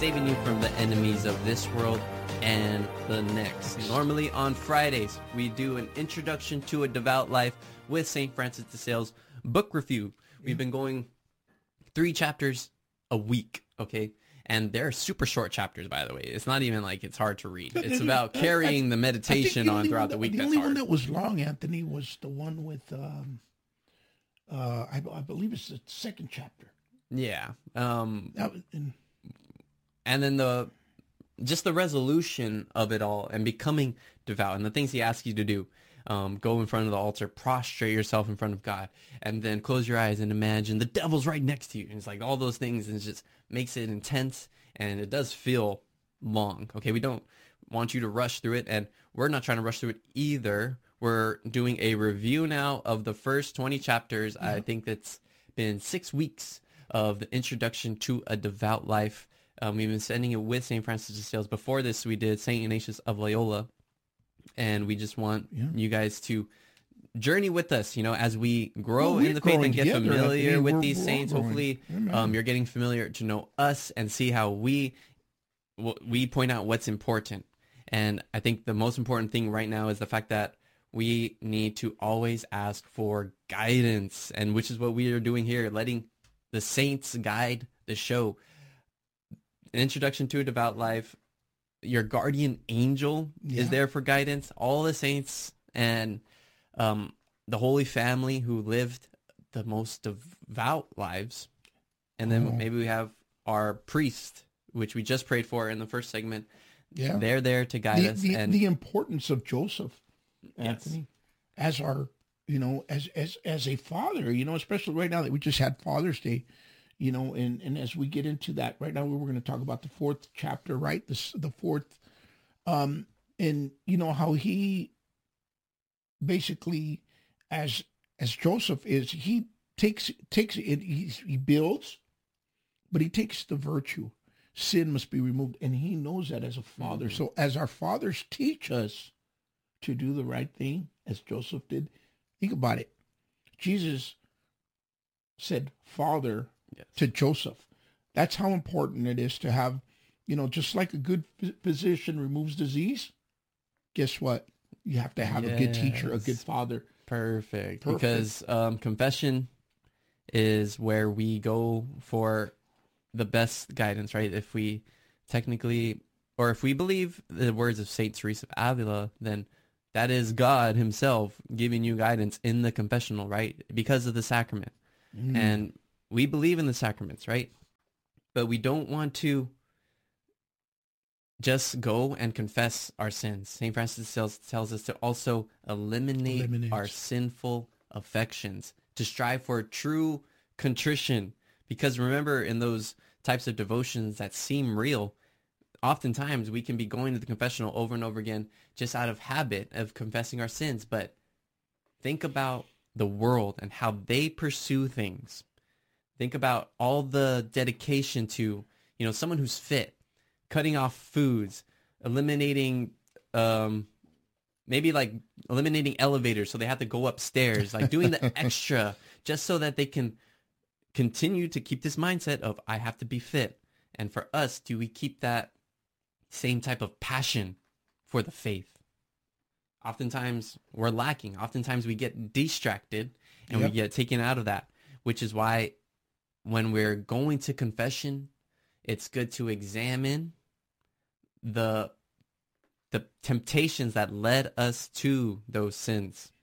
saving you from the enemies of this world and the next. Normally on Fridays, we do an introduction to a devout life with St. Francis de Sales book review. We've been going 3 chapters a week, okay? And they're super short chapters, by the way. It's not even like it's hard to read. It's about carrying the meditation on throughout the week. The only one that was long, Anthony, was the one with, I believe it's the 2nd chapter. Yeah. That was And then the resolution of it all and becoming devout and the things he asks you to do. Go in front of the altar, prostrate yourself in front of God, and then close your eyes and imagine the devil's right next to you. And it's like all those things, and it just makes it intense, and it does feel long. Okay, we don't want you to rush through it, and we're not trying to rush through it either. We're doing a review now of the first 20 chapters. I think that's been 6 weeks of the introduction to a devout life. We've been studying it with St. Francis de Sales. Before this, we did St. Ignatius of Loyola. And we just want you guys to journey with us, as we grow in the faith and get familiar with these saints. Hopefully, you're getting familiar to know us and see how we point out what's important. And I think the most important thing right now is the fact that we need to always ask for guidance, and which is what we are doing here, letting the saints guide the show. An introduction to a devout life. Your guardian angel is there for guidance. All the saints and the Holy Family who lived the most devout lives. And then maybe we have our priest, which we just prayed for in the first segment. Yeah. They're there to guide us. And the importance of Joseph, Anthony, as our, as a father, especially right now that we just had Father's Day. And as we get into that right now, we're going to talk about the 4th chapter, right? The 4th, and how he basically, as Joseph is, he takes it, he builds, but he takes the virtue. Sin must be removed, and he knows that as a father. Mm-hmm. So as our fathers teach us to do the right thing, as Joseph did, think about it. Jesus said, Father, to Joseph. That's how important it is to have, just like a good physician removes disease, guess what? You have to have a good teacher, a good father. Perfect. Because confession is where we go for the best guidance, right? If we if we believe the words of Saint Teresa of Avila, then that is God himself giving you guidance in the confessional, right? Because of the sacrament. And we believe in the sacraments, right? But we don't want to just go and confess our sins. St. Francis de Sales tells us to also eliminate our sinful affections, to strive for true contrition. Because remember, in those types of devotions that seem real, oftentimes we can be going to the confessional over and over again just out of habit of confessing our sins. But think about the world and how they pursue things. Think about all the dedication to, someone who's fit, cutting off foods, eliminating, maybe like eliminating elevators so they have to go upstairs, like doing the extra just so that they can continue to keep this mindset of, I have to be fit. And for us, do we keep that same type of passion for the faith? Oftentimes we're lacking. Oftentimes we get distracted and we get taken out of that, which is why when we're going to confession, it's good to examine the temptations that led us to those sins.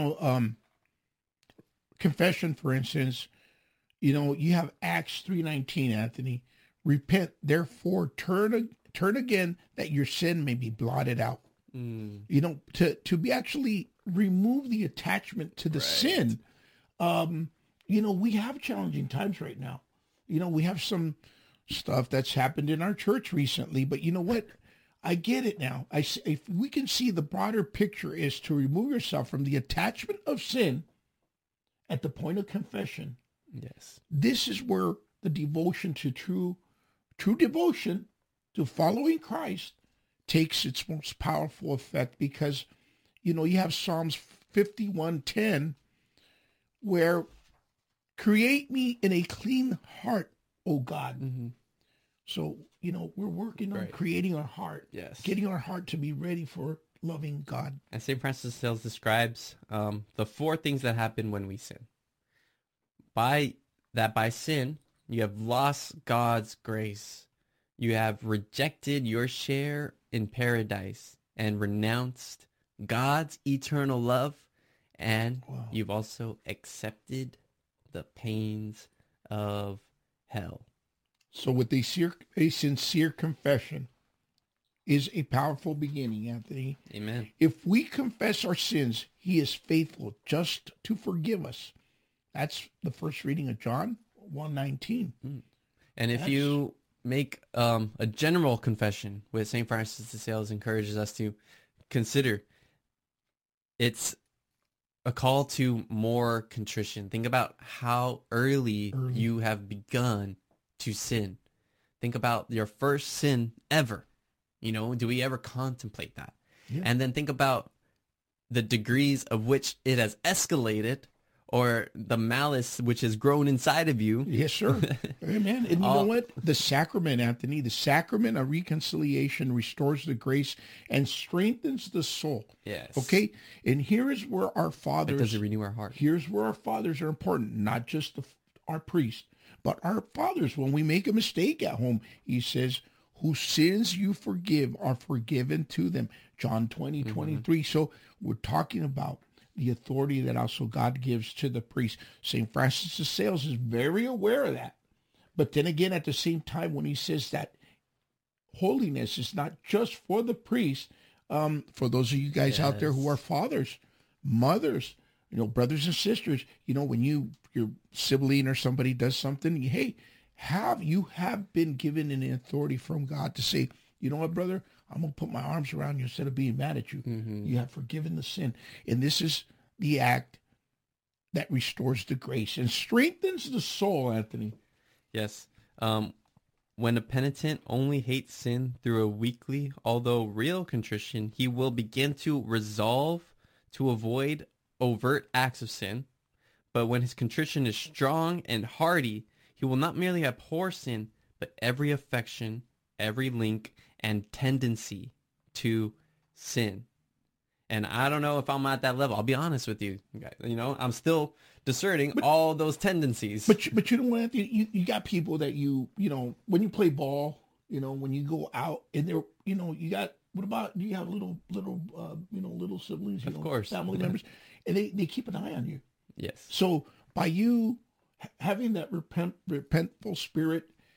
Confession, for instance, you have Acts 3:19, Anthony. Repent, therefore, turn again, that your sin may be blotted out. To be actually remove the attachment to the sin. We have challenging times right now. We have some stuff that's happened in our church recently, but you know what? I get it now. If we can see the broader picture is to remove yourself from the attachment of sin at the point of confession. Yes. This is where the devotion to true devotion to following Christ takes its most powerful effect, because, you have Psalms 51:10, where create me in a clean heart, O God. So, we're working on Right. creating our heart, Yes. getting our heart to be ready for loving God. And St. Francis de Sales describes the four things that happen when we sin. By sin, you have lost God's grace. You have rejected your share in paradise and renounced God's eternal love. And Wow. you've also accepted the pains of hell. So with a sincere confession is a powerful beginning, Anthony. Amen. If we confess our sins, he is faithful just to forgive us. That's the first reading of John 1:19. And if you make a general confession, with St. Francis de Sales encourages us to consider, it's a call to more contrition. Think about how early you have begun to sin. Think about your first sin ever. Do we ever contemplate that? Yeah. And then think about the degrees of which it has escalated, or the malice which has grown inside of you. Yes, sir. Amen. And you know what? The sacrament, Anthony, the sacrament of reconciliation restores the grace and strengthens the soul. Yes. Okay? And here is where our fathers... Does it renew our heart? Here's where our fathers are important, not just our priest, but our fathers. When we make a mistake at home, he says, whose sins you forgive are forgiven to them. John 20:23. So we're talking about the authority that also God gives to the priest. St. Francis de Sales is very aware of that. But then again, at the same time, when he says that holiness is not just for the priest, for those of you guys out there who are fathers, mothers, brothers and sisters, when your sibling or somebody does something, hey, you have been given an authority from God to say, you know what, brother, I'm going to put my arms around you instead of being mad at you. You have forgiven the sin. And this is the act that restores the grace and strengthens the soul, Anthony. Yes. When a penitent only hates sin through a weekly, although real contrition, he will begin to resolve to avoid overt acts of sin. But when his contrition is strong and hearty, he will not merely abhor sin, but every affection, every link, and tendency to sin. And I don't know if I'm at that level. I'll be honest with you guys. I'm still discerning all those tendencies. But you know what, Anthony? You got people that when you play ball, when you go out and they're, you got, what about, do you have little siblings, of course, family members, and they keep an eye on you. Yes. So by you having that repentful spirit,